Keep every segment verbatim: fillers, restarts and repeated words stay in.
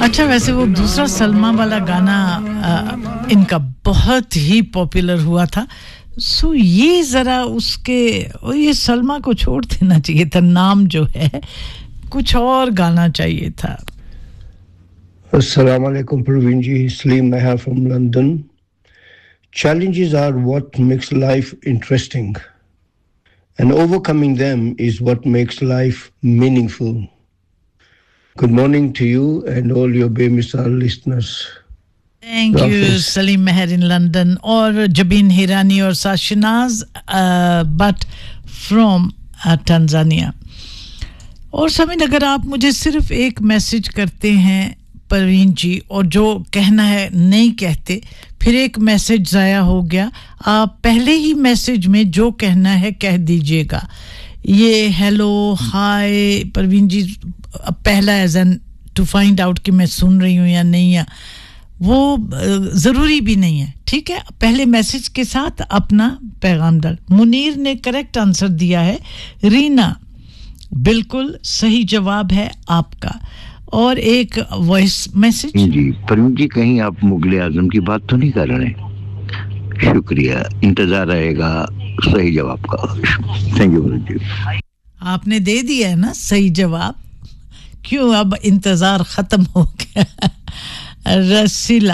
अच्छा वैसे वो दूसरा सलमा वाला गाना आ, इनका बहुत ही पॉपुलर हुआ था सो ये जरा उसके ये सलमा को छोड़ देना चाहिए था नाम जो है कुछ और गाना चाहिए था Assalamu alaikum Praveen ji Salim Meher from London Challenges are what makes life interesting and overcoming them is what makes life meaningful Good morning to you and all your Bemisal listeners. Thank Rafis. you, Salim Meher in London, or Jabin Hirani or Sashinaz, uh, but from uh, Tanzania. और समीन अगर आप मुझे सिर्फ एक message करते हैं परवीन जी और जो कहना है नहीं कहते फिर एक मैसेज जाया हो गया आप पहले ही मैसेज में जो कहना है कह दीजिएगा ये हेलो हाय परवीन जी पहला as an to find out कि मैं सुन रही हूं या नहीं या वो जरूरी भी नहीं है ठीक है पहले मैसेज के साथ अपना पैगाम डाल मुनीर ने करेक्ट आंसर दिया है रीना बिल्कुल सही जवाब है आपका और एक वॉइस मैसेज जी परवीन जी कहीं आप मुगले आजम की बात तो नहीं कर रहे शुक्रिया इंतजार रहेगा सही जवाब का थैंक यू परवीन जी आपने दे दिया है ना सही जवाब क्यों अब इंतजार खत्म हो गया रसीला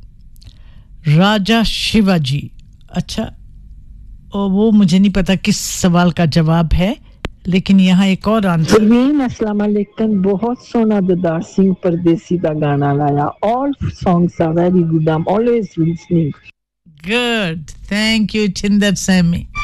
राजा शिवाजी अच्छा और वो मुझे नहीं पता किस सवाल का जवाब है लेकिन यहाँ एक और आंसर परवीन अस्सलाम वालेकुम बहुत सोना ददार सिंह परदेसी का गाना लाया all songs are very good I am always listening good thank you Chindar Sami